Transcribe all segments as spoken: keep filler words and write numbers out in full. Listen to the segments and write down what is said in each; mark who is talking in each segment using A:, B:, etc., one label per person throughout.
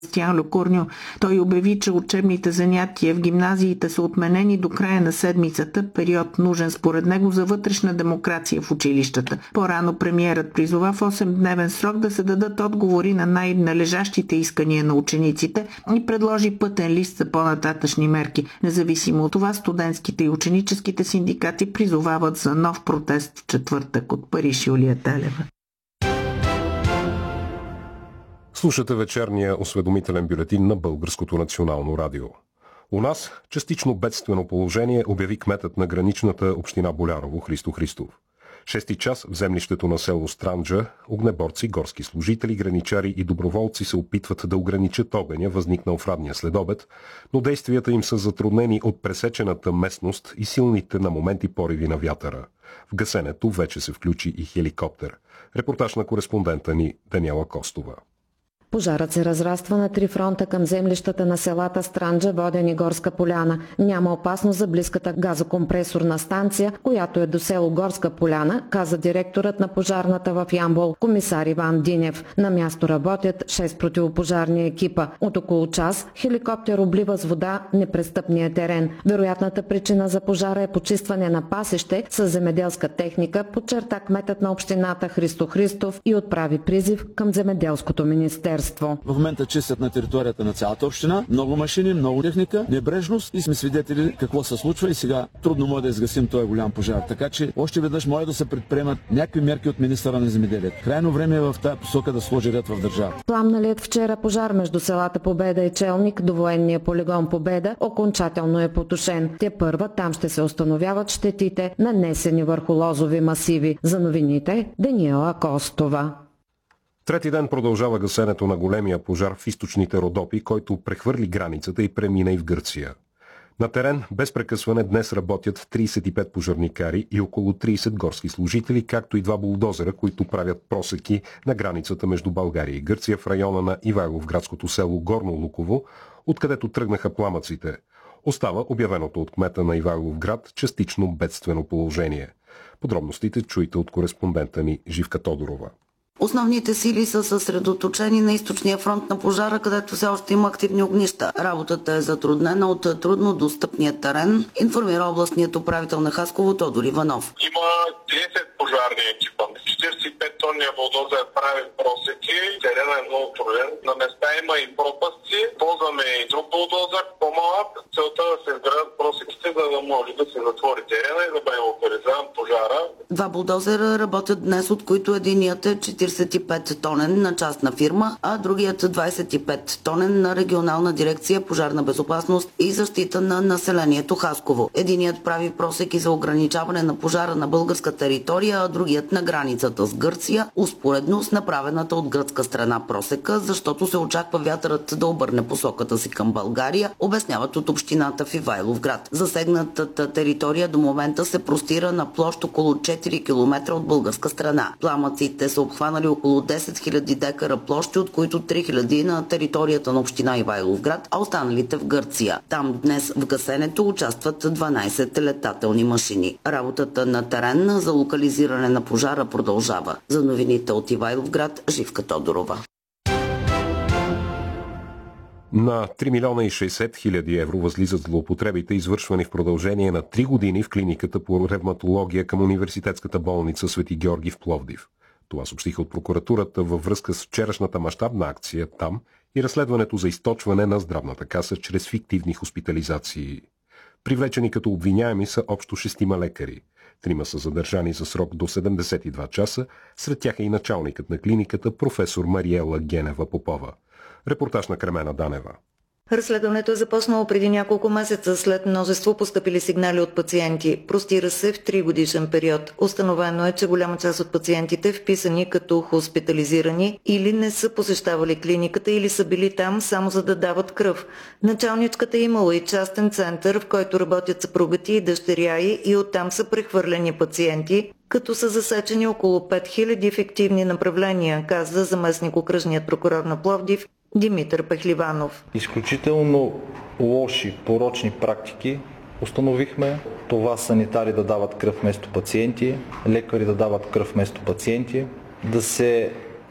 A: Себастиан Лекурньо. Той обяви, че учебните занятия в гимназиите са отменени до края на седмицата, период нужен според него за вътрешна демокрация в училищата. По-рано премиерът призова в осемдневен срок да се дадат отговори на най-належащите искания на учениците и предложи пътен лист за по-нататъчни мерки. Независимо от това, студентските и ученическите синдикати призовават за нов протест в четвъртък. От Париж, Юлия Талева.
B: Слушате вечерния осведомителен бюлетин на Българското национално радио. У нас частично бедствено положение обяви кметът на граничната община Болярово Христо Христов. Шести час в землището на село Странджа огнеборци, горски служители, граничари и доброволци се опитват да ограничат огъня, възникнал в ранния следобед, но действията им са затруднени от пресечената местност и силните на моменти пориви на вятъра. В гасенето вече се включи и хеликоптер. Репортаж на кореспондента ни Даниела Костова.
C: Пожарът се разраства на три фронта към землищата на селата Странджа, Воден и Горска поляна. Няма опасност за близката газокомпресорна станция, която е до село Горска поляна, каза директорът на пожарната в Ямбол, комисар Иван Динев. На място работят шест противопожарни екипа. От около час хеликоптер облива с вода непрестъпния терен. Вероятната причина за пожара е почистване на пасище с земеделска техника, подчерта кметът на общината Христо Христов и отправи призив към земеделското министерство.
D: В момента чистят на територията на цялата община. Много машини, много техника, небрежност и сме свидетели какво се случва и сега трудно може да изгасим този голям пожар. Така че още веднъж може да се предприемат някакви мерки от министъра на земеделието. Крайно време е в тази посока да сложи ред в държава.
C: Пламналият вчера пожар между селата Победа и Челник до военния полигон Победа окончателно е потушен. Те първа там ще се установяват щетите, нанесени върху лозови масиви. За новините Даниела Костова.
B: Трети ден продължава гасенето на големия пожар в източните Родопи, който прехвърли границата и премина и в Гърция. На терен без прекъсване днес работят трийсет и пет пожарникари и около трийсет горски служители, както и два булдозера, които правят просеки на границата между България и Гърция в района на Ивайловградското село Горно Луково, откъдето тръгнаха пламъците. Остава обявеното от кмета на Ивайловград частично бедствено положение. Подробностите чуйте от кореспондента ни Живка Тодорова.
E: Основните сили са съсредоточени на източния фронт на пожара, където все още има активни огнища. Работата е затруднена от трудно достъпния терен, информира областният управител на Хасково Тодор Иванов.
F: Има трийсет пожарни екипа. четирийсет и пет тонния булдозер прави просеки, терена е много труден. На места има и пропасти, ползваме и друг булдозер, по-малък. Целта е да се изградят просеките, за да може да се затвори терена и да бъде локализиран пожара.
E: Два булдозера работят днес, от които единият е четирийсет и пет тонен на частна фирма, а другият двайсет и пет тонен на регионална дирекция пожарна безопасност и защита на населението Хасково. Единият прави просеки за ограничаване на пожара на българска територия, а другият на границата с Гърция, успоредно с направената от гръцка страна просека, защото се очаква вятърът да обърне посоката си към България, обясняват от общината в Ивайловград. Засегнатата територия до момента се простира на площ около четири километра от българска страна. Пламъците са обхванали около десет хиляди декара площи, от които три хиляди на територията на община Ивайловград, а останалите в Гърция. Там днес в гасенето участват дванайсет летателни машини. Работата на терен за локализиране на пожара продължава. За новините от Ивайловград, Живка Тодорова.
B: На три милиона и шейсет хиляди евро възлизат злоупотребите, извършвани в продължение на три години в клиниката по ревматология към университетската болница Свети Георги в Пловдив. Това съобщиха от прокуратурата във връзка с вчерашната мащабна акция там и разследването за източване на здравната каса чрез фиктивни хоспитализации. Привлечени като обвиняеми са общо шестима лекари. Трима са задържани за срок до седемдесет и два часа, сред тях е и началникът на клиниката професор Мариела Генева Попова. Репортаж на Кремена Данева.
G: Разследването е започнало преди няколко месеца след множество постъпили сигнали от пациенти. Простира се в тригодишен период. Установено е, че голяма част от пациентите, вписани като хоспитализирани, или не са посещавали клиниката, или са били там само за да дават кръв. Началничката е имала и частен център, в който работят съпругати и дъщеря й, и оттам са прехвърлени пациенти, като са засечени около пет хиляди фиктивни направления, каза заместник окръжният прокурор на Пловдив Димитър Пехливанов.
H: Изключително лоши, порочни практики установихме. Това санитари да дават кръв вместо пациенти, лекари да дават кръв вместо пациенти, да се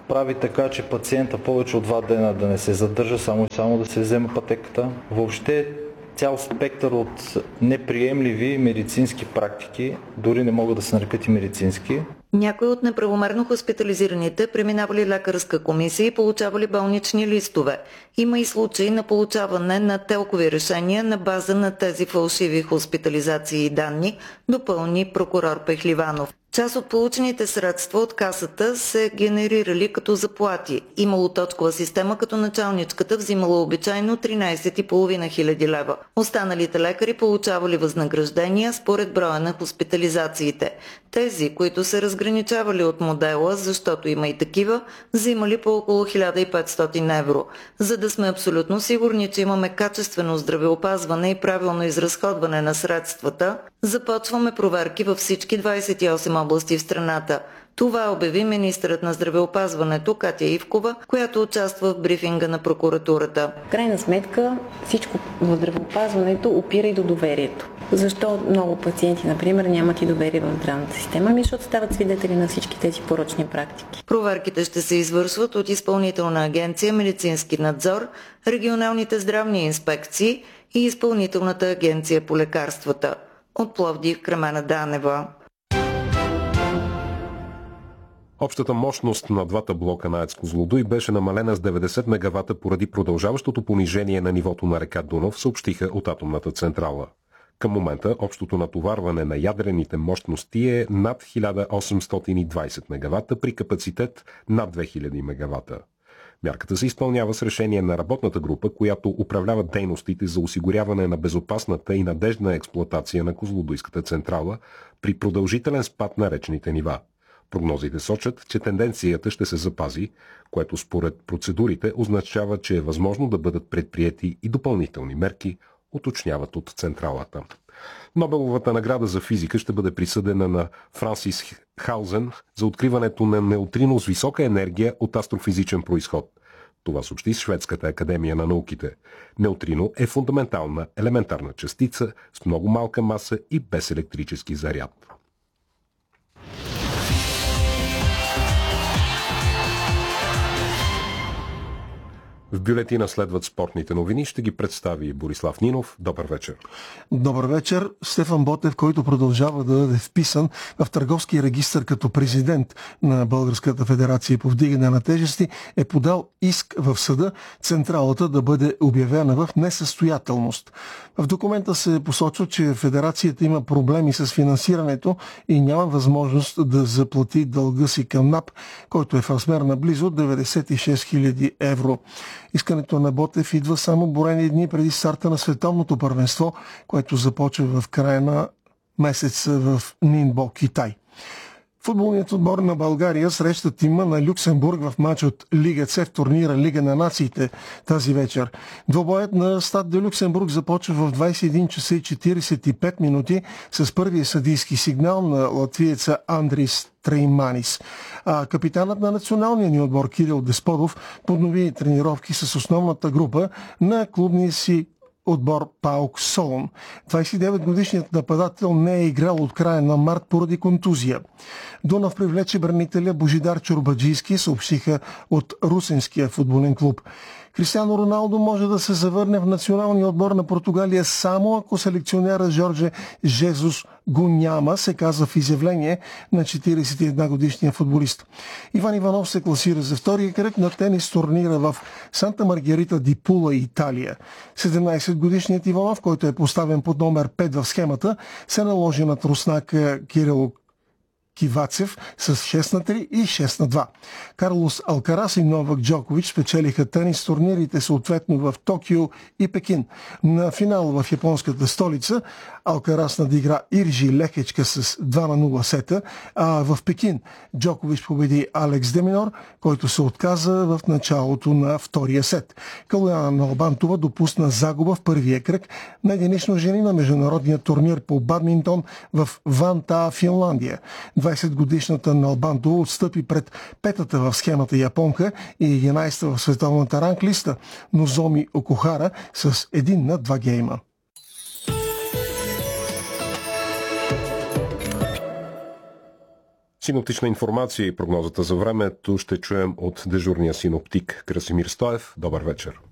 H: прави така, че пациента повече от два дена да не се задържа, само и само да се взема пътеката. Въобще цял спектър от неприемливи медицински практики, дори не могат да се нарекат и медицински.
G: Някои от неправомерно хоспитализираните преминавали лекарска комисия и получавали болнични листове. Има и случаи на получаване на телкови решения на база на тези фалшиви хоспитализации и данни, допълни прокурор Пехливанов. Част от получените средства от касата се генерирали като заплати. Имало точкова система, като началничката взимала обичайно тринайсет и половина хиляди лева. Останалите лекари получавали възнаграждения според броя на хоспитализациите. Тези, които се разграничавали от модела, защото има и такива, взимали по около хиляда и петстотин евро. За да сме абсолютно сигурни, че имаме качествено здравеопазване и правилно изразходване на средствата, започваме проверки във всички двайсет и осем области в страната. Това обяви министърът на здравеопазването Катя Ивкова, която участва в брифинга на прокуратурата.
I: В крайна сметка всичко в здравеопазването опира и до доверието. Защо много пациенти, например, нямат и доверие в здравната система? Ами, защото стават свидетели на всички тези порочни практики.
G: Проверките ще се извършват от Изпълнителна агенция „Медицински надзор“, регионалните здравни инспекции и Изпълнителната агенция по лекарствата. От Пловдив, Кремена Данева.
B: Общата мощност на двата блока на АЕЦ Козлодуй беше намалена с деветдесет мегавата поради продължаващото понижение на нивото на река Дунав, съобщиха от атомната централа. Към момента общото натоварване на ядрените мощности е над хиляда осемстотин и двайсет мегавата при капацитет над две хиляди мегавата. Мярката се изпълнява с решение на работната група, която управлява дейностите за осигуряване на безопасната и надеждна експлоатация на Козлодуйската централа при продължителен спад на речните нива. Прогнозите сочат, че тенденцията ще се запази, което според процедурите означава, че е възможно да бъдат предприети и допълнителни мерки, уточняват от централата. Нобеловата награда за физика ще бъде присъдена на Франсис Хаузен за откриването на неутрино с висока енергия от астрофизичен произход. Това съобщи Шведската академия на науките. Неутрино е фундаментална елементарна частица с много малка маса и без електрически заряд. В бюлетина следват спортните новини. Ще ги представи Борислав Нинов. Добър вечер.
J: Добър вечер. Стефан Ботев, който продължава да бъде вписан в търговския регистър като президент на Българската федерация по вдигане на тежести, е подал иск в съда централата да бъде обявена в несъстоятелност. В документа се посочва, че федерацията има проблеми с финансирането и няма възможност да заплати дълга си към НАП, който е в размер на близо деветдесет и шест хиляди евро. Искането на Ботев идва само броени дни преди старта на световното първенство, което започва в края на месец в Нинбо, Китай. Футболният отбор на България среща тима на Люксембург в матч от Лига С в турнира Лига на нациите тази вечер. Двобоят на Стад де Люксембург започва в двайсет и един часа и четирийсет и пет минути с първия съдийски сигнал на латвиеца Андрис Трейманис. А капитанът на националния ни отбор Кирил Десподов поднови тренировки с основната група на клубния си отбор ПАОК Солун. двайсет и девет годишният нападател не е играл от края на март поради контузия. Дунав привлече бранителя Божидар Чорбаджийски, съобщиха от Русенския футболен клуб. Кристиано Роналдо може да се завърне в националния отбор на Португалия само ако селекционера Жорже Жезус го няма, се казва в изявление на четирийсет и една годишния футболист. Иван Иванов се класира за втория кръг на тенис турнира в Санта Маргарита ди Пула, Италия. седемнайсет годишният Иванов, който е поставен под номер пет в схемата, се наложи над руснака Кирил Кивацев с шест на три и шест на два. Карлос Алкарас и Новак Джокович спечелиха тенис турнирите съответно в Токио и Пекин. На финал в японската столица Алкарас надигра Иржи Лекечка с два на нула сета, а в Пекин Джокович победи Алекс Деминор, който се отказа в началото на втория сет. Калояна Налбантова допусна загуба в първия кръг на единично жени на международния турнир по бадминтон в Вантаа, Финландия. двайсет годишната Налбантова отстъпи пред петата в схемата японка и единайсета в световната ранглиста Нозоми Окухара с един на два гейма.
B: Синоптична информация и прогнозата за времето ще чуем от дежурния синоптик Красимир Стоев. Добър вечер.